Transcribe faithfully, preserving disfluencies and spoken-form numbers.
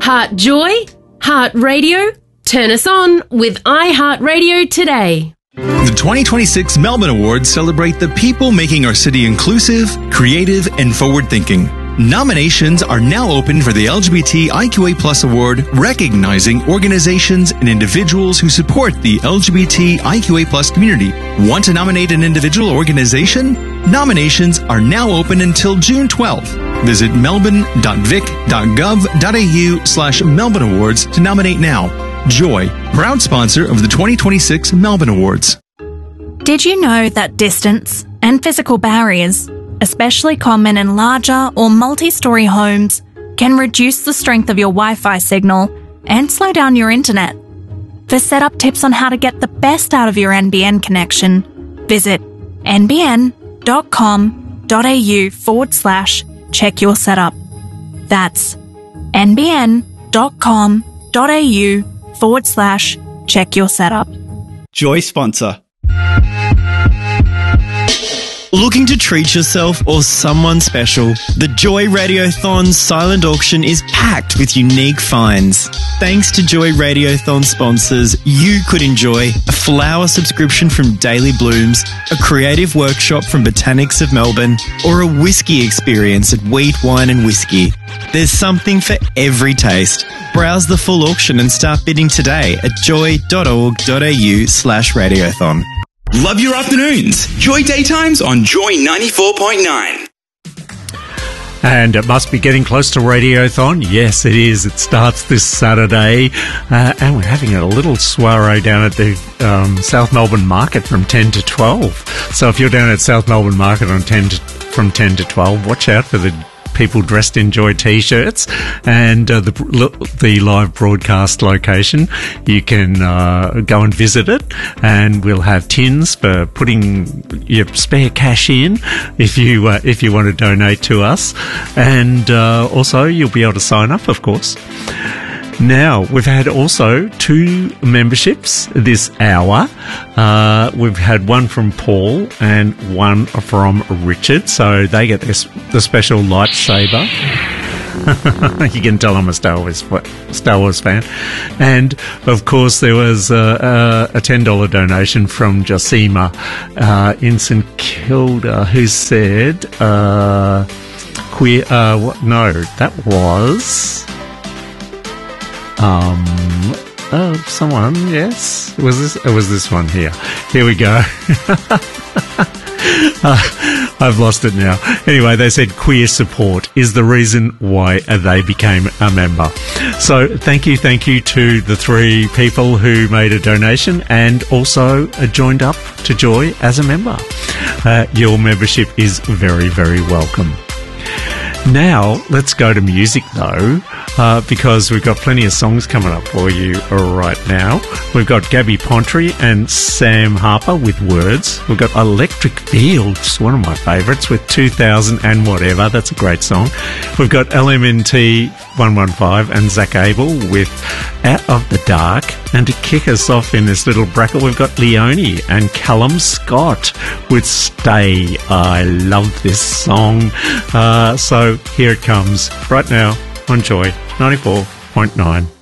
Heart Joy? Heart Radio? Turn us on with iHeartRadio today. The twenty twenty-six Melbourne Awards celebrate the people making our city inclusive, creative, and forward-thinking. Nominations are now open for the L G B T I Q A plus Award, recognizing organizations and individuals who support the L G B T I Q A plus community. Want to nominate an individual or organization? Nominations are now open until June twelfth. Visit melbourne.vic.gov.au slash Melbourne Awards to nominate now. Joy, proud sponsor of the twenty twenty-six Melbourne Awards. Did you know that distance and physical barriers, especially common in larger or multi-storey homes, can reduce the strength of your Wi-Fi signal and slow down your internet? For setup tips on how to get the best out of your N B N connection, visit nbn.com.au forward slash check your setup. That's nbn.com.au forward slash check your setup. Joy sponsor. Looking to treat yourself or someone special? The Joy Radiothon's silent auction is packed with unique finds. Thanks to Joy Radiothon sponsors, you could enjoy a flower subscription from Daily Blooms, a creative workshop from Botanics of Melbourne, or a whiskey experience at Wheat, Wine and Whiskey. There's something for every taste. Browse the full auction and start bidding today at joy.org.au slash radiothon. Love your afternoons. Joy Daytimes on Joy ninety-four point nine. And it must be getting close to Radiothon. Yes, it is. It starts this Saturday. Uh, and we're having a little soiree down at the um, South Melbourne Market from ten to twelve. So if you're down at South Melbourne Market on ten to, from ten to twelve, watch out for the people dressed in Joy T-shirts and uh, the the live broadcast location. You can uh, go and visit it, and we'll have tins for putting your spare cash in if you uh, if you want to donate to us, and uh, also you'll be able to sign up, of course. Now, we've had also two memberships this hour. Uh, we've had one from Paul and one from Richard, so they get this, the special lightsaber. You can tell I'm a Star Wars, Star Wars fan. And, of course, there was uh, a ten dollars donation from Josima uh, in St Kilda, who said, uh, queer, uh, what, no, that was... Um, oh, someone, yes. It was this, it was this one here. Here we go. uh, I've lost it now. Anyway, they said queer support is the reason why they became a member. So thank you, thank you to the three people who made a donation and also uh, joined up to Joy as a member. Uh, your membership is very, very welcome. Now, let's go to music, though, uh, because we've got plenty of songs coming up for you right now. We've got Gabby Pontry and Sam Harper with Words. We've got Electric Fields, one of my favourites, with two thousand and Whatever. That's a great song. We've got L M N T one one five and Zach Abel with Out of the Dark. And to kick us off in this little bracket, we've got Leone and Callum Scott with Stay. I love this song. Uh, so here it comes right now on Joy ninety-four point nine.